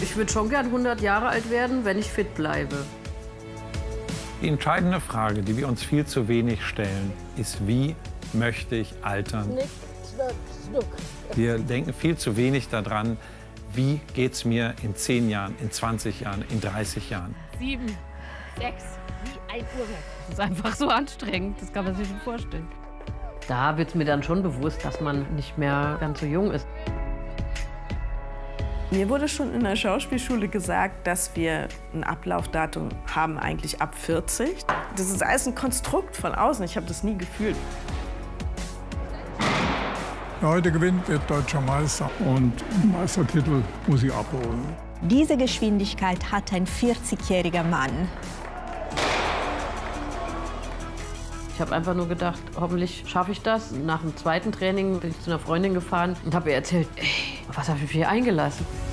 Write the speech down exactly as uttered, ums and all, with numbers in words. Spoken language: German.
Ich würde schon gern hundert Jahre alt werden, wenn ich fit bleibe. Die entscheidende Frage, die wir uns viel zu wenig stellen, ist, wie möchte ich altern? Wir denken viel zu wenig daran, wie geht es mir in zehn Jahren, in zwanzig Jahren, in dreißig Jahren. Sieben, sechs, wie ein Uhrwerk. Das ist einfach so anstrengend, das kann man sich schon vorstellen. Da wird mir dann schon bewusst, dass man nicht mehr ganz so jung ist. Mir wurde schon in der Schauspielschule gesagt, dass wir ein Ablaufdatum haben, eigentlich ab vierzig. Das ist alles ein Konstrukt von außen. Ich habe das nie gefühlt. Wer heute gewinnt, wird deutscher Meister. Und den Meistertitel muss ich abholen. Diese Geschwindigkeit hat ein vierzigjähriger Mann. Ich habe einfach nur gedacht, hoffentlich schaffe ich das. Nach dem zweiten Training bin ich zu einer Freundin gefahren und habe ihr erzählt, ey, auf was habe ich mich hier eingelassen?